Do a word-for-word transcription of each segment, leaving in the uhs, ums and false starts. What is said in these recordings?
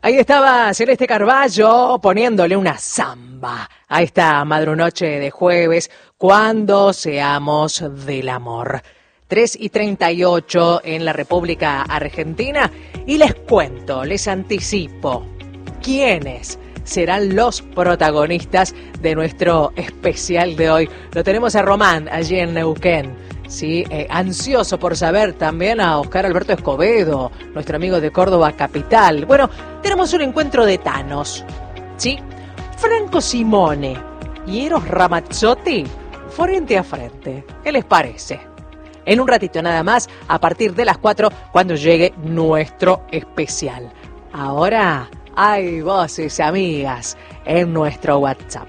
Ahí estaba Celeste Carballo poniéndole una samba a esta madrunoche de jueves, cuando seamos del amor. tres y treinta y ocho en la República Argentina, y les cuento, les anticipo, quiénes serán los protagonistas de nuestro especial de hoy. Lo tenemos a Román, allí en Neuquén. Sí, eh, ansioso por saber también a Oscar Alberto Escobedo, nuestro amigo de Córdoba Capital. Bueno, tenemos un encuentro de Thanos, ¿sí? Franco Simone y Eros Ramazzotti, frente a frente. ¿Qué les parece? En un ratito nada más, a partir de las cuatro, cuando llegue nuestro especial. Ahora hay voces amigas en nuestro WhatsApp.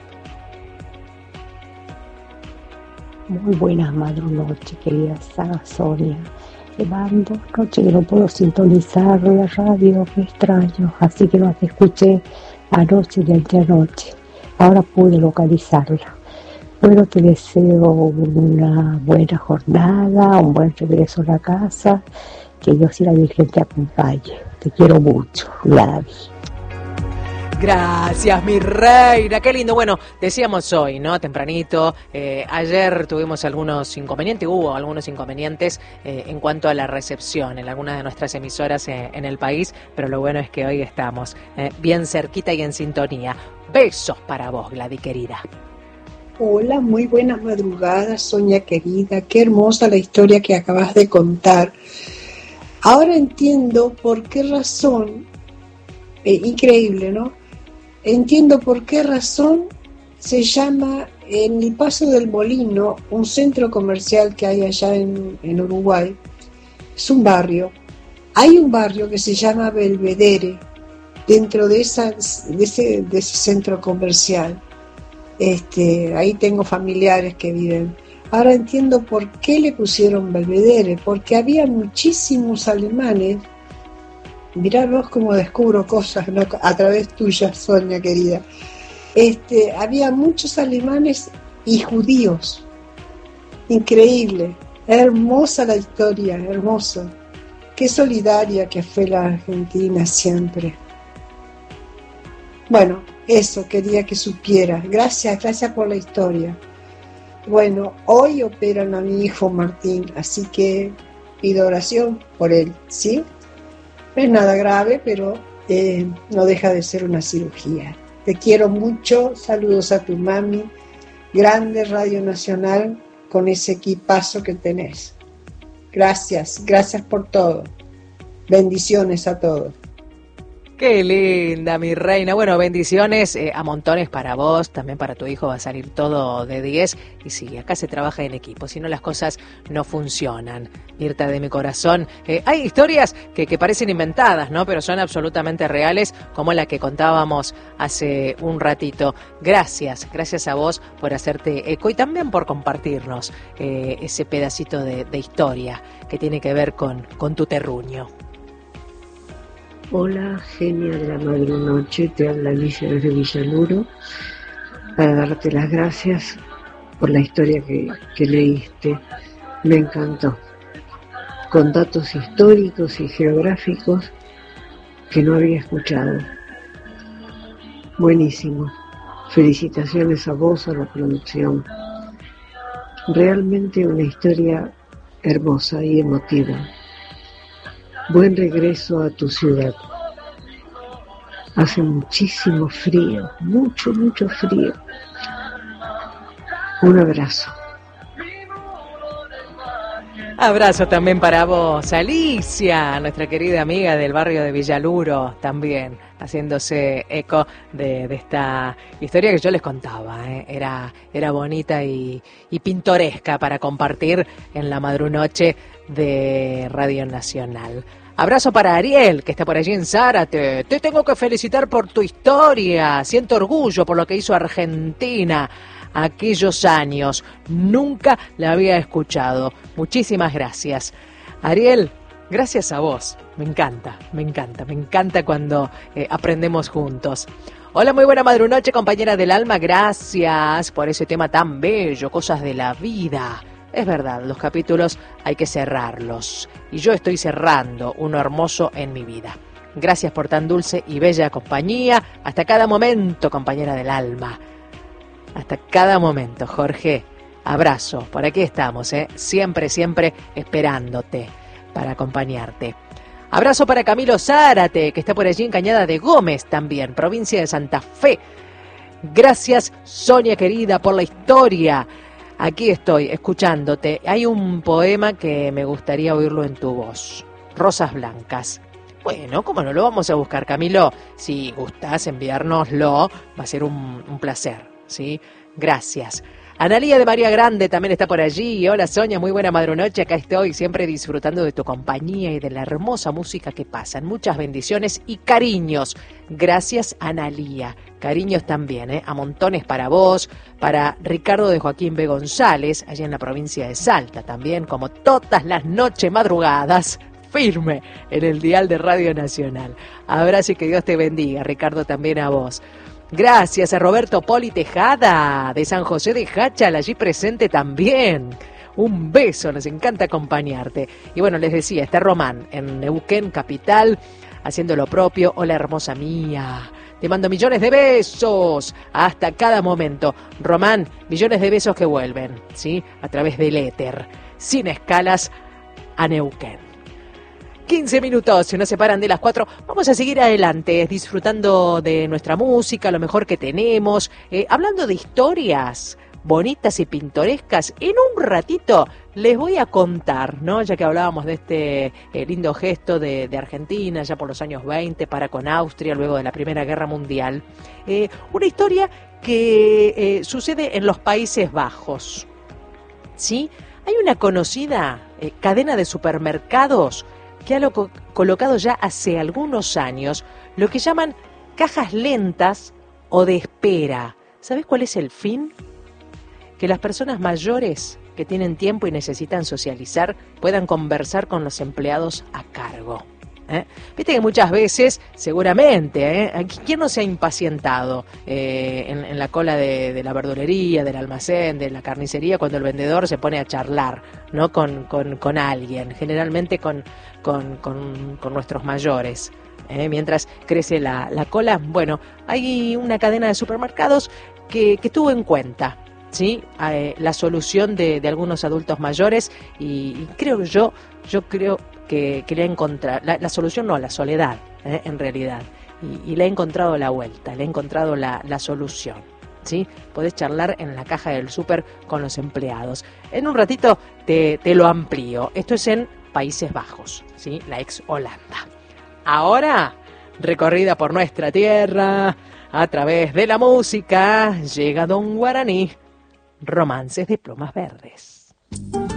Muy buenas madrunoches, querida Sonia. Llevando noche que no puedo sintonizar la radio, me extraño, así que no te escuché anoche y anteanoche. Ahora pude localizarla. Bueno, te deseo una buena jornada, un buen regreso a la casa, que Dios y la Virgen te acompañe. Te quiero mucho, Gladys. Gracias, mi reina, qué lindo. Bueno, decíamos hoy, ¿no? Tempranito, eh, ayer tuvimos algunos inconvenientes, hubo algunos inconvenientes eh, en cuanto a la recepción en algunas de nuestras emisoras eh, en el país, pero lo bueno es que hoy estamos eh, bien cerquita y en sintonía. Besos para vos, Gladys querida. Hola, muy buenas madrugadas, Sonia querida, qué hermosa la historia que acabas de contar. Ahora entiendo por qué razón, eh, increíble, ¿no? Entiendo por qué razón se llama en el Paso del Molino, un centro comercial que hay allá en, en Uruguay. Es un barrio. Hay un barrio que se llama Belvedere, dentro de, esa, de, ese, de ese centro comercial. Este, ahí tengo familiares que viven. Ahora entiendo por qué le pusieron Belvedere, porque había muchísimos alemanes. Mirá vos cómo descubro cosas, ¿no? A través tuya, Sonia querida. Este, había muchos alemanes y judíos. Increíble, hermosa la historia, hermosa. Qué solidaria que fue la Argentina siempre. Bueno, eso quería que supiera. Gracias, gracias por la historia. Bueno, hoy operan a mi hijo Martín, así que pido oración por él, ¿sí? No es nada grave, pero eh, no deja de ser una cirugía. Te quiero mucho, saludos a tu mami, grande Radio Nacional con ese equipazo que tenés. Gracias, gracias por todo. Bendiciones a todos. Qué linda, mi reina. Bueno, bendiciones eh, a montones para vos, también para tu hijo va a salir todo de diez. Y sí, acá se trabaja en equipo, si no las cosas no funcionan. Mirta de mi corazón, eh, hay historias que, que parecen inventadas, ¿no? Pero son absolutamente reales, como la que contábamos hace un ratito. Gracias, gracias a vos por hacerte eco y también por compartirnos eh, ese pedacito de, de historia que tiene que ver con, con tu terruño. Hola, genia de la madrunoche, te habla Alicia desde Villaluro, para darte las gracias por la historia que, que leíste. Me encantó, con datos históricos y geográficos que no había escuchado. Buenísimo, felicitaciones a vos, a la producción. Realmente una historia hermosa y emotiva. Buen regreso a tu ciudad. Hace muchísimo frío, mucho, mucho frío. Un abrazo. Abrazo también para vos, Alicia, nuestra querida amiga del barrio de Villaluro, también haciéndose eco de, de esta historia que yo les contaba. ¿eh? Era, era bonita y, y pintoresca para compartir en la madrunoche de Radio Nacional. Abrazo para Ariel, que está por allí en Zárate. Te tengo que felicitar por tu historia. Siento orgullo por lo que hizo Argentina aquellos años. Nunca la había escuchado. Muchísimas gracias. Ariel, gracias a vos. Me encanta, me encanta, me encanta cuando eh, aprendemos juntos. Hola, muy buena madrunoche, compañera del alma. Gracias por ese tema tan bello, cosas de la vida. Es verdad, los capítulos hay que cerrarlos. Y yo estoy cerrando uno hermoso en mi vida. Gracias por tan dulce y bella compañía. Hasta cada momento, compañera del alma. Hasta cada momento, Jorge. Abrazo. Por aquí estamos, ¿eh? Siempre, siempre esperándote para acompañarte. Abrazo para Camilo Zárate, que está por allí en Cañada de Gómez también, provincia de Santa Fe. Gracias, Sonia querida, por la historia. Aquí estoy, escuchándote. Hay un poema que me gustaría oírlo en tu voz. Rosas Blancas. Bueno, ¿cómo no lo vamos a buscar, Camilo? Si gustás enviárnoslo, va a ser un, un placer, ¿sí? Gracias. Analía de María Grande también está por allí. Hola Sonia, muy buena madrunoche. Acá estoy siempre disfrutando de tu compañía y de la hermosa música que pasan. Muchas bendiciones y cariños. Gracias, Analía. Cariños también, ¿eh? A montones para vos, para Ricardo de Joaquín B. González, allá en la provincia de Salta también, como todas las noches madrugadas, firme en el dial de Radio Nacional. Abrazo y que Dios te bendiga, Ricardo, también a vos. Gracias a Roberto Poli Tejada, de San José de Jáchal, allí presente también. Un beso, nos encanta acompañarte. Y bueno, les decía, está Román en Neuquén, capital, haciendo lo propio. Hola, hermosa mía. Te mando millones de besos hasta cada momento. Román, millones de besos que vuelven, ¿sí? A través del éter, sin escalas, a Neuquén. quince minutos se nos separan de las cuatro. Vamos a seguir adelante, disfrutando de nuestra música, lo mejor que tenemos, eh, hablando de historias bonitas y pintorescas. En un ratito les voy a contar, ¿no? Ya que hablábamos de este eh, lindo gesto de, de Argentina, ya por los años veinte, para con Austria, luego de la Primera Guerra Mundial. Eh, una historia que eh, sucede en los Países Bajos, ¿sí? Hay una conocida eh, cadena de supermercados que ha lo- colocado ya hace algunos años lo que llaman cajas lentas o de espera. ¿Sabes cuál es el fin? Que las personas mayores que tienen tiempo y necesitan socializar puedan conversar con los empleados a cargo. ¿Eh? Viste que muchas veces, seguramente, ¿eh? ¿Quién no se ha impacientado eh, en, en la cola de, de la verdulería, del almacén, de la carnicería, cuando el vendedor se pone a charlar, ¿no? con, con, con alguien, generalmente con, con, con, con nuestros mayores? ¿eh? Mientras crece la, la cola, bueno, hay una cadena de supermercados que, que tuvo en cuenta, ¿sí? Eh, la solución de, de algunos adultos mayores y, y creo yo, yo creo que, que le ha encontrado, la, la solución no, la soledad, ¿eh? En realidad, y, y le ha encontrado la vuelta, le ha encontrado la, la solución, ¿sí? Podés charlar en la caja del súper con los empleados. En un ratito te, te lo amplío. Esto es en Países Bajos, ¿sí? La ex Holanda. Ahora, recorrida por nuestra tierra, a través de la música, llega Don Guaraní. Romances de Plumas Verdes.